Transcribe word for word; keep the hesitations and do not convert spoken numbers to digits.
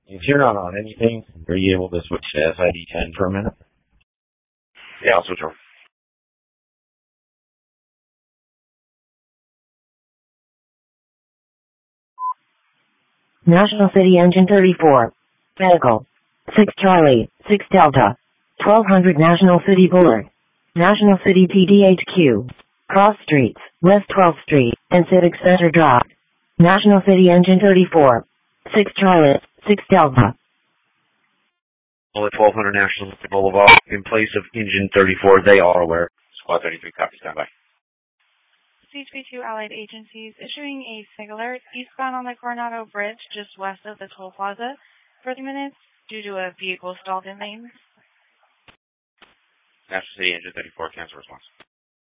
If you're not on anything, are you able to switch to S I D ten for a minute? Yeah, I'll switch over. National City Engine thirty-four. Vehicle. six Charlie, six Delta. twelve hundred National City Boulevard. National City P D H Q. Cross Streets, West twelfth Street, and Civic Center Drive. National City Engine thirty-four. six Charlie, six Delta. All at twelve hundred National City Boulevard in place of Engine thirty-four. They are aware. Squad thirty-three, copy, stand by. C H P two Allied Agencies issuing a SIG alert eastbound on the Coronado Bridge just west of the toll plaza for three minutes due to a vehicle stalled in lanes. National City Engine thirty-four, cancel response.